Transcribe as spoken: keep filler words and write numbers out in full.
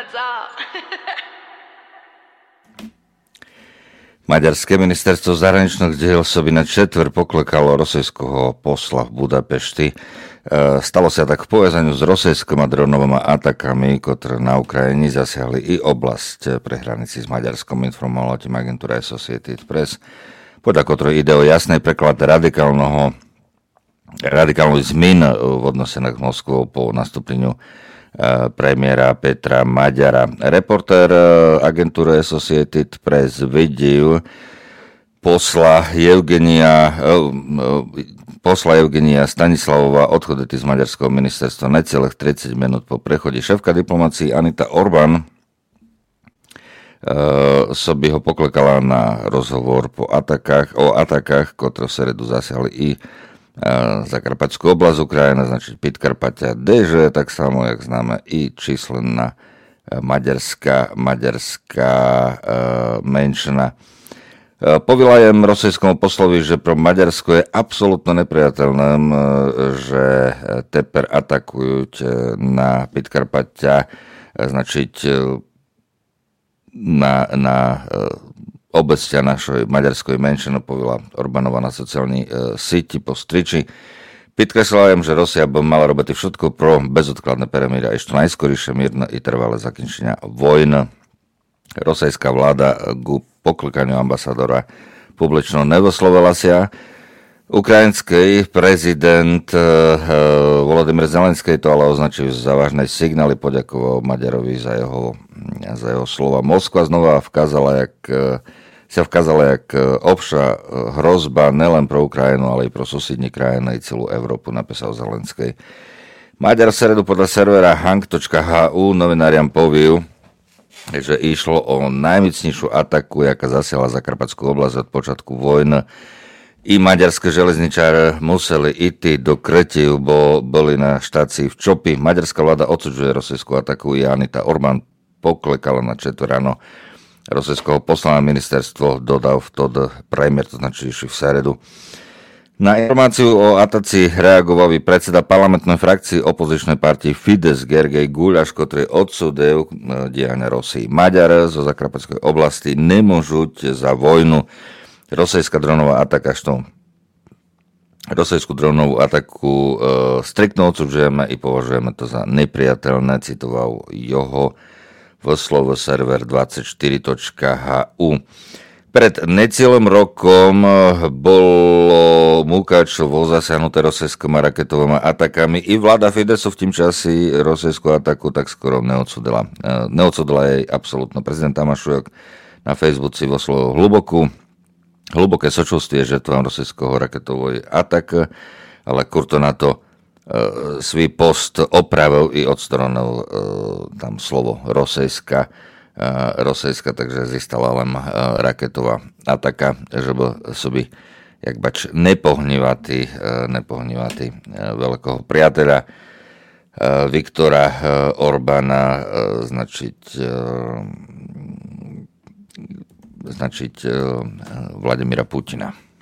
Maďarské ministerstvo zahraničných diel sobie na četver poklekalo rosejského posla v Budapešti. Stalo sa tak v povezaniu s rosejskými dronovými atakami, ktoré na Ukrajine zasiahli i oblasť pri hranici s Maďarskom, informovala tým agentúra Associated Press, podľa ktorej ide o jasný preklad radikálneho radikálnych zmien v odnosenách s Moskvou po nastúpeniu premiéra Petra Maďara. Reportér agentúry Associated Press videl posla Evgenia, posla Evgenia Stanislavova odchoditi z maďarského ministerstva necelých tridsať minút po prechode. Šéfka diplomácie Anita Orbán so by ho poklekala na rozhovor po atakách, o atakách, ktoré v sredu zasiahli i Zakarpatskú oblasť Ukrajina, znači Podkarpatia Deže, tak samo, jak známe, i číslená maďarská, maďarská e, menšina. E, Povilajem rosejskému poslovi, že pro Maďarsko je absolútne nepriateľné, že teper atakujú na Podkarpatia, značiť na, na obecťa našej maďarskej menšiny, povila Orbánova na sociálnej e, síti po striči. Підкреслюємо, že Росія by mala robiť všetko pro bezodkladné перемир'я і що найскоріше мирне і тривале закінчення війни. Rosejská vláda ku poklekaniu ambasadora publično nevyslovila sa. Ukrajinský prezident e, Volodymyr Zelenský to ale označil za vážne signály, poďakoval Maďarovi za jeho, za jeho slova. Moskva znova vkázala, jak sa vkázala jak obša hrozba nelen pro Ukrajinu, ale i pro susední krajiny i celú Európu, napísal Zelenský. Maďar v sredu podľa servera hang bodka h u novináriam poviu, že išlo o najmocnejšiu ataku, jaká zasiahla Zakarpatskú oblasť od počiatku vojny. I maďarské železničáre museli ísť do Krytiev, bo boli na štácii v Čopi. Maďarská vláda odsudzuje rosejskú ataku i Anita Orbán poklekala na četvrť ráno rosejského posla na ministerstvo, dodal vtedy premiér, to znači v sredu. Na informáciu o ataci reagoval i predseda parlamentnej frakcie opozičnej partii Fidesz Gergely Gulyás, ktorý odsúdil diania Rosii. Maďar zo Zakarpatskej oblasti nemôžu za vojnu. Rosejská dronová ataka, što rosejskú dronovú ataku e, striktno odsudzujeme i považujeme to za nepriateľné, citoval jeho v slovo server dvadsaťštyri bodka h u. Pred necelým rokom bolo Mukačovo zasiahnuté rosejskými raketovými atakami i vláda Fidesu v tým časi rosejskú ataku tak skoro neodsudila. E, neodsudila jej absolútno. Prezident Tamašujok na Facebooku vyslovil hlubokú Hluboké sočuvstvie žrtvám rosejského raketového ataku, ale kurto na to e, svій post opravil i odstranil e, tam slovo rosejská, e, rosejská, takže zistala len e, raketová ataka, že by sobi jak bač nepohnivatý, e, nepohnivatý e, veľkého priateľa e, Viktora e, Orbána, e, značiť e, značiť Vladimíra Putina.